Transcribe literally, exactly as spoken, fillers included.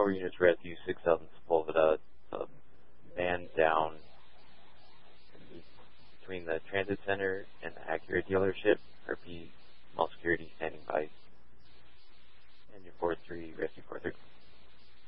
Power Units Rescue six thousand Sepulveda, uh, man down between the Transit Center and the Acura dealership. R P Small Security standing